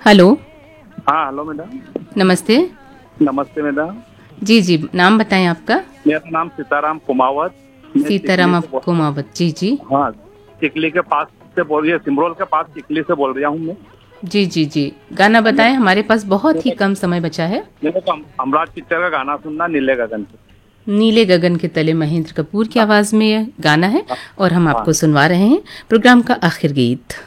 Hello. हाँ hello madam. नमस्ते। नमस्ते मैडम। जी, जी, नाम बताएँ आपका? मेरा नाम सीताराम कुमावत। मैं सीताराम चिखली आप से बोल। कुमावत। जी, जी। हाँ, चिखली के पास से बोल रही है, सिमरोल के पास चिखली से बोल रहा हूँ मैं। जी, जी, जी। गाना बताएँ, मेरे हमारे पास बहुत ही मेरे कम समय बचा है। मेरे को हमराज पिक्चर का गाना सुनना, नीले गगन पे। नीले गगन के तले महेंद्र कपूर की हाँ आवाज़ में ये गाना है हाँ और हम हाँ। आपको सुनवा रहे हैं प्रोग्राम का आखिर गीत।